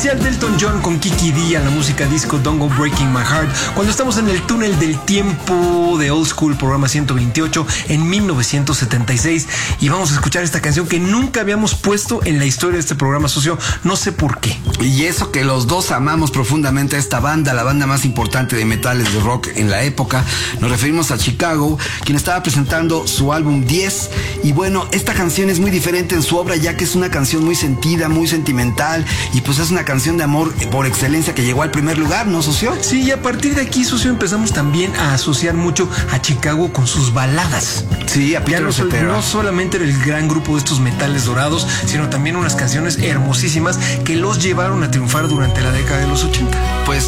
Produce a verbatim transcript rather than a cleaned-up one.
especial de Elton John con Kiki D a la música disco Don't Go Breaking My Heart, cuando estamos en el túnel del tiempo de Old School, programa ciento veintiocho, en mil novecientos setenta y seis, y vamos a escuchar esta canción que nunca habíamos puesto en la historia de este programa, socio, no sé por qué. Y eso que los dos amamos profundamente a esta banda, la banda más importante de metales de rock en la época. Nos referimos a Chicago, quien estaba presentando su álbum diez, y bueno, esta canción es muy diferente en su obra, ya que es una canción muy sentida, muy sentimental, y pues es una canción de amor por excelencia que llegó al primer lugar, ¿no, socio? Sí, y a partir de aquí, socio, empezamos también a asociar mucho a Chicago con sus baladas. Sí, a Peter Ya no, sol, no solamente era el gran grupo de estos metales dorados, sino también unas canciones hermosísimas que los llevaron a triunfar durante la década de los ochenta. Pues